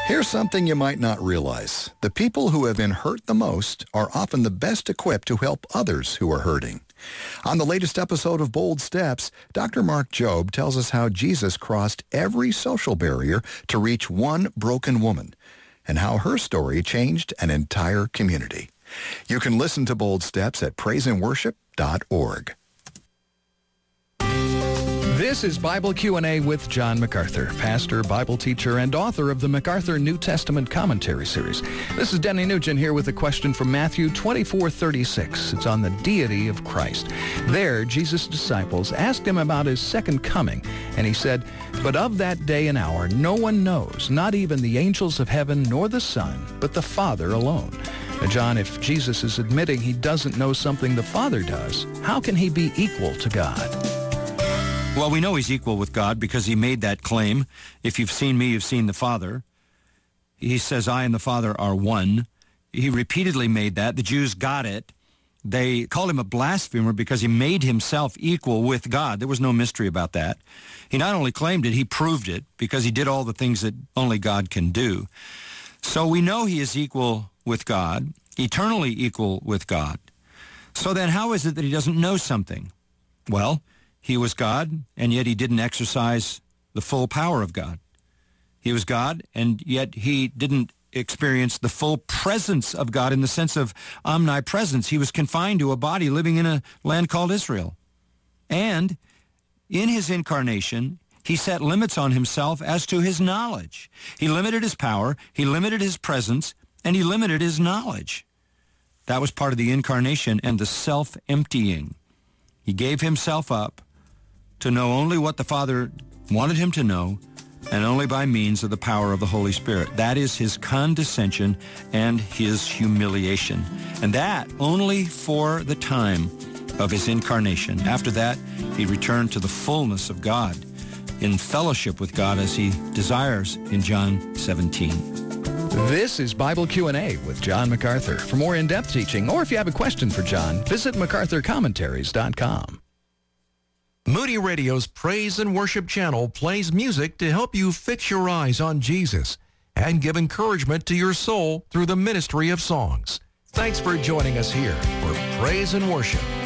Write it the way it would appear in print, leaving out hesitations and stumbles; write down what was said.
Here's something you might not realize. The people who have been hurt the most are often the best equipped to help others who are hurting. On the latest episode of Bold Steps, Dr. Mark Jobe tells us how Jesus crossed every social barrier to reach one broken woman, and how her story changed an entire community. You can listen to Bold Steps at praiseandworship.org. This is Bible Q&A with John MacArthur, pastor, Bible teacher, and author of the MacArthur New Testament Commentary Series. This is Denny Nugent here with a question from Matthew 24:36. It's on the deity of Christ. There, Jesus' disciples asked him about his second coming, and he said, "But of that day and hour no one knows, not even the angels of heaven nor the Son, but the Father alone." Now, John, if Jesus is admitting he doesn't know something the Father does, how can he be equal to God? Well, we know he's equal with God because he made that claim. If you've seen me, you've seen the Father. He says, I and the Father are one. He repeatedly made that. The Jews got it. They called him a blasphemer because he made himself equal with God. There was no mystery about that. He not only claimed it, he proved it because he did all the things that only God can do. So we know he is equal with God, eternally equal with God. So then how is it that he doesn't know something? Well, he was God, and yet he didn't exercise the full power of God. He was God, and yet he didn't experience the full presence of God in the sense of omnipresence. He was confined to a body living in a land called Israel. And in his incarnation, he set limits on himself as to his knowledge. He limited his power, he limited his presence, and he limited his knowledge. That was part of the incarnation and the self-emptying. He gave himself up to know only what the Father wanted him to know, and only by means of the power of the Holy Spirit. That is his condescension and his humiliation. And that only for the time of his incarnation. After that, he returned to the fullness of God, in fellowship with God as he desires in John 17. This is Bible Q&A with John MacArthur. For more in-depth teaching, or if you have a question for John, visit MacArthurCommentaries.com. Moody Radio's Praise and Worship channel plays music to help you fix your eyes on Jesus and give encouragement to your soul through the ministry of songs. Thanks for joining us here for Praise and Worship.